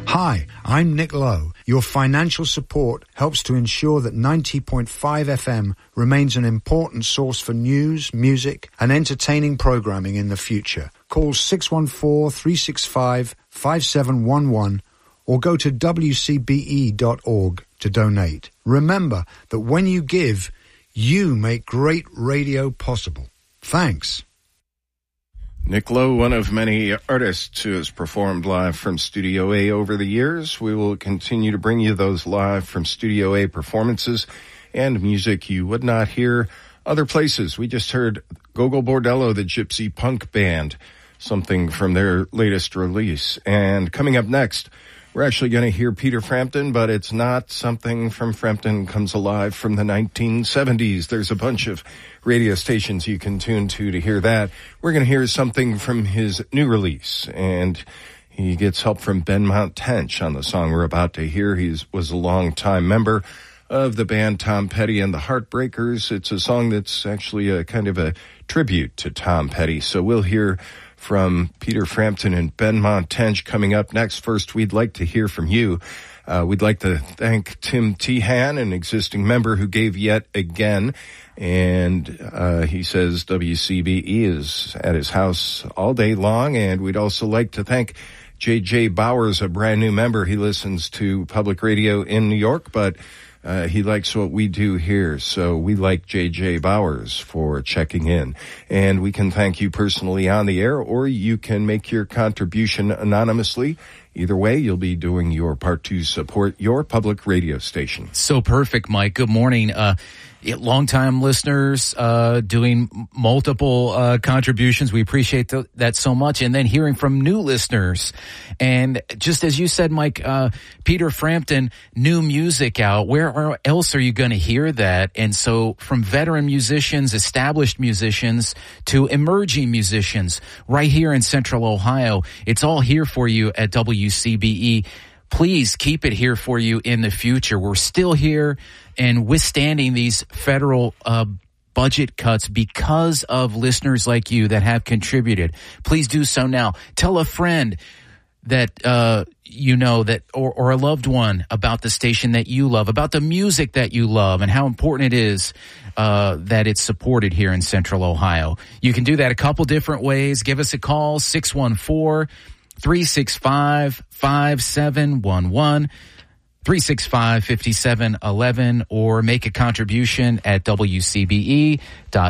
Hi, I'm Nick Lowe. Your financial support helps to ensure that 90.5 FM remains an important source for news, music, and entertaining programming in the future. Call 614-365-5711 or go to wcbe.org to donate. Remember that when you give, you make great radio possible. Thanks. Nick Lowe, one of many artists who has performed live from Studio A over the years. We will continue to bring you those live from Studio A performances and music you would not hear other places. We just heard Gogol Bordello, the gypsy punk band, something from their latest release. And coming up next, we're actually going to hear Peter Frampton, but it's not something from Frampton Comes Alive from the 1970s. There's a bunch of radio stations you can tune to hear that. We're going to hear something from his new release, and he gets help from Benmont Tench on the song we're about to hear. He was a longtime member of the band Tom Petty and the Heartbreakers. It's a song that's actually a kind of a tribute to Tom Petty. So we'll hear from Peter Frampton and Benmont Tench coming up next. First, we'd like to hear from you. We'd like to thank Tim Tehan, an existing member who gave yet again. And he says WCBE is at his house all day long. And we'd also like to thank J.J. Bowers, a brand new member. He listens to public radio in New York, but he likes what we do here. So we like J.J. Bowers for checking in. And we can thank you personally on the air, or you can make your contribution anonymously. Either way, you'll be doing your part to support your public radio station. So perfect, Mike. Good morning. Longtime listeners doing multiple contributions. We appreciate that so much. And then hearing from new listeners. And just as you said, Mike, Peter Frampton, new music out. Where else are you going to hear that? And so from veteran musicians, established musicians, to emerging musicians right here in Central Ohio, it's all here for you at WCBE. Please keep it here for you in the future. We're still here and withstanding these federal budget cuts because of listeners like you that have contributed. Please do so now. Tell a friend that you know that or a loved one about the station that you love, about the music that you love, and how important it is that it's supported here in Central Ohio. You can do that a couple different ways. Give us a call, 614-365-5711, 365-5711, or make a contribution at WCBE.org.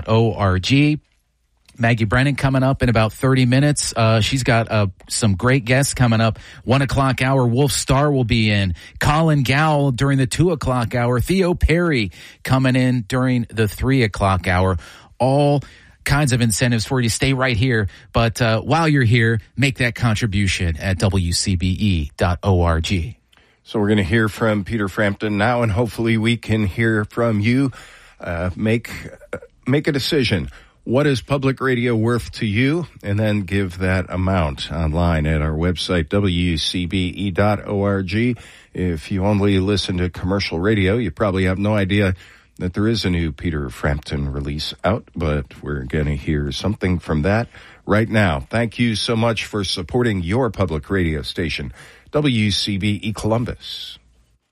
Maggie Brennan coming up in about 30 minutes. She's got some great guests coming up. 1 o'clock hour, Wolf Starr will be in. Colin Gowell during the 2 o'clock hour. Theo Perry coming in during the 3 o'clock hour. All kinds of incentives for you to stay right here. But while you're here, make that contribution at WCBE.org. So we're going to hear from Peter Frampton now, and hopefully we can hear from you. Make a decision. What is public radio worth to you? And then give that amount online at our website, WCBE.org. If you only listen to commercial radio, you probably have no idea that there is a new Peter Frampton release out, but we're going to hear something from that right now. Thank you so much for supporting your public radio station, WCBE Columbus.